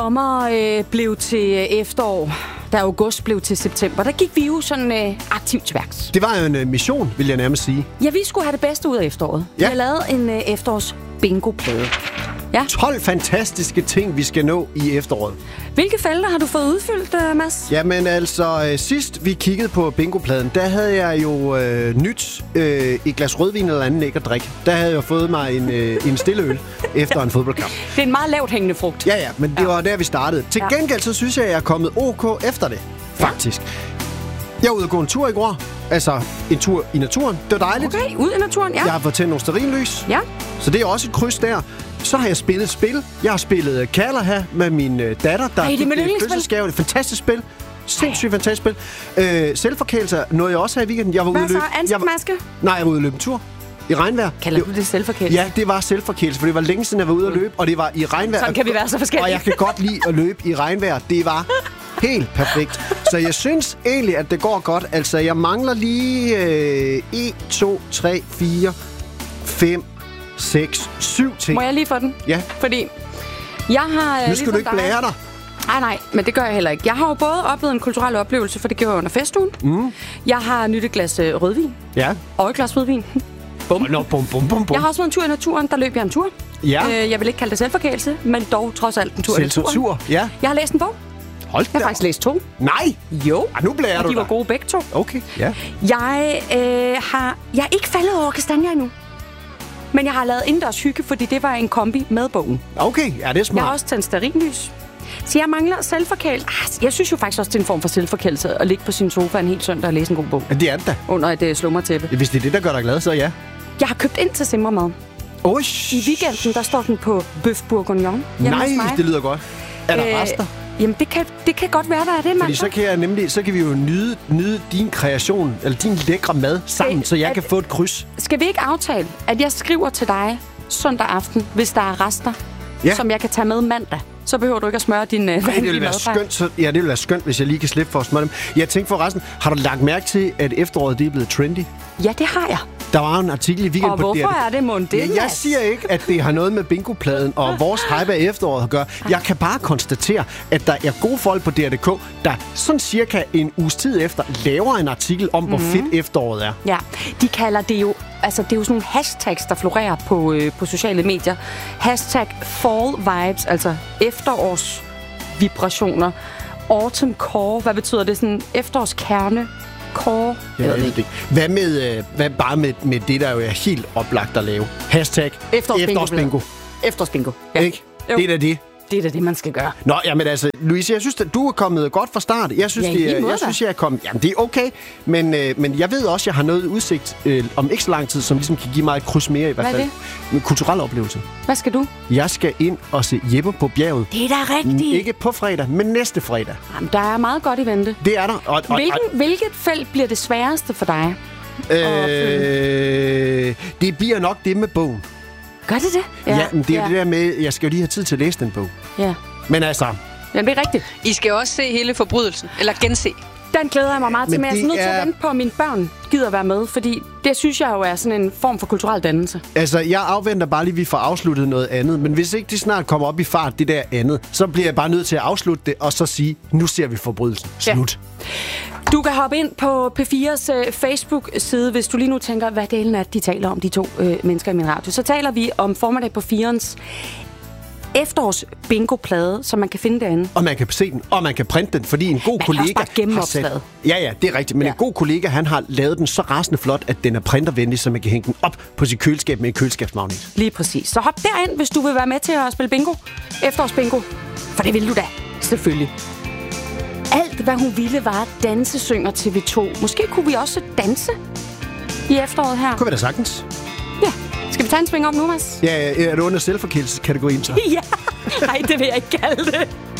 Sommer blev til efterår, da august blev til september, der gik vi jo sådan aktivt til værks. Det var jo en mission, vil jeg nærmest sige. Ja, vi skulle have det bedste ud af efteråret. Ja. Vi har lavet en efterårs bingo-plade. Ja. 12 fantastiske ting, vi skal nå i efteråret. Hvilke felter har du fået udfyldt, Mads? Jamen altså, sidst vi kiggede på bingopladen, der havde jeg jo nyt et glas rødvin eller anden lækker drik. Der havde jeg fået mig en stille øl efter en fodboldkamp. Det er en meget lavt hængende frugt. Ja, men det var der, vi startede. Til gengæld, så synes jeg er kommet OK efter det, faktisk. Jeg var ude at gå en tur i går. Altså, en tur i naturen. Det var dejligt. Okay, ud i naturen, ja. Jeg har fået tændt nogle stearinlys. Ja. Så det er også et kryds der. Så har jeg spillet spil. Jeg har spillet Kaller her med min datter, der det er mit yndlingsspil. Det er et fantastisk spil. Sindssygt fantastisk spil. Selvforkælelse nåede jeg også her i weekenden. Jeg var Hvad ude så? Ansigtsmaske? Nej, jeg var ude at løbe en tur. I regnvejr. Kalder du det selvforkælelse? Ja, det var selvforkælelse, for det var længe siden, jeg var ude at løbe, og det var i regnvejr. Sådan kan vi være så forskellige. Og jeg kan godt lide at løbe i regnvejr. Det var helt perfekt. Så jeg synes egentlig, at det går godt. Altså, jeg mangler lige 1, 2, 3, 4, 5, 6, 7 ting. Må jeg lige få den? Ja. Fordi jeg har... Nu skal du ikke blære dig. Nej, men det gør jeg heller ikke. Jeg har jo både oplevet en kulturel oplevelse, for det gjorde jeg under festugen. Jeg har nydt et glas rødvin. Ja. Og et glas rødvin. Bum. Jeg har også været en tur i naturen, der løb jeg en tur. Ja. Jeg vil ikke kalde det selvforkælelse, men dog trods alt en tur i naturen. Tur, ja. Jeg har læst en bog. Hold da. Jeg har faktisk læst 2. Nej! Jo. Nu blærer du de var dig. gode begge 2. Okay, ja. Jeg er ikke faldet over kastanjer endnu. Men jeg har lavet indendørs hygge, fordi det var en kombi med bogen. Okay, ja, det er smart. Jeg har også tændt stearinlys. Så jeg mangler selvforkælelse. Jeg synes jo faktisk også, det er en form for selvforkælelse at ligge på sin sofa en hel søndag og læse en god bog. Ja, det er det da. Under et slummertæppe. Hvis det er det, der gør dig glad, så ja. Jeg har købt ind til simremad. I weekenden, der står den på bøf bourguignon. Nej, det lyder godt. Er der rester? Jamen, det kan godt være, der er det, mand. Fordi så kan vi jo nyde din kreation, eller din lækre mad sammen, så jeg kan få et kryds. Skal vi ikke aftale, at jeg skriver til dig søndag aften, hvis der er rester, som jeg kan tage med mandag? Så behøver du ikke at smøre din det vil være skønt. Det vil være skønt, hvis jeg lige kan slippe for at smøre dem. Jeg tænkte forresten, har du lagt mærke til, at efteråret det er blevet trendy? Ja, det har jeg. Der var en artikel i weekenden på DR. Og hvorfor er det mon det? Jeg siger ikke, at det har noget med bingopladen og vores hype af efteråret at gøre. Jeg kan bare konstatere, at der er gode folk på DR.dk, der sådan cirka en uges tid efter laver en artikel om, hvor fedt efteråret er. Ja, de kalder det jo... Altså, det er jo sådan nogle hashtags, der florerer på sociale medier. Hashtag fall vibes, altså efterårsvibrationer. Autumn core, hvad betyder det? Sådan efterårskerne. Core. Jeg ved det ikke. Hvad bare med det, der jo er helt oplagt at lave? Hashtag efterårsbingo. Efterårsbingo. Ja. Ikke? Jo. Det er da det. Det er da det, man skal gøre. Nå, jamen altså, Louise, jeg synes, at du er kommet godt fra start. Jeg synes, jeg er kommet... Jamen, det er okay, men jeg ved også, at jeg har noget udsigt om ikke så lang tid, som ligesom kan give mig et kryds mere i hvert fald. Hvad er det? En kulturel oplevelse. Hvad skal du? Jeg skal ind og se Jeppe på bjerget. Det er da rigtigt. Ikke på fredag, men næste fredag. Jamen, der er meget godt i vente. Det er der. Hvilket felt bliver det sværeste for dig? Det bliver nok det med bogen. Gør det det? Ja, men det er det der med, jeg skal jo lige have tid til at læse den bog. Ja. Men altså... Jamen, det er rigtigt. I skal også se hele forbrydelsen, eller gense. Den glæder jeg mig meget til, men jeg er så nødt til at vente på, at mine børn gider være med, fordi det synes jeg jo er sådan en form for kulturel dannelse. Altså, jeg afventer bare lige, at vi får afsluttet noget andet, men hvis ikke det snart kommer op i fart, det der andet, så bliver jeg bare nødt til at afslutte det, og så sige, nu ser vi forbrydelsen. Slut. Ja. Du kan hoppe ind på P4's Facebook-side, hvis du lige nu tænker, hvad delen er, de taler om, de to mennesker i min radio. Så taler vi om formiddag på 4'ens efterårs bingo-plade, som man kan finde derinde. Og man kan se den, og man kan printe den, fordi en god kollega har sat... Ja, det er rigtigt. Men en god kollega, han har lavet den så rasende flot, at den er printervenlig, så man kan hænge den op på sit køleskab med en køleskabsmagnet. Lige præcis. Så hop derind, hvis du vil være med til at spille bingo. Efterårsbingo. For det vil du da. Selvfølgelig. Alt, hvad hun ville, var at danse, synger TV2. Måske kunne vi også danse i efteråret her. Kunne vi da sagtens. Ja. Skal vi tage en sving op nu, Mads? Ja, er du under selvforkælelseskategorien så? Ja. Nej, det vil jeg ikke kalde det.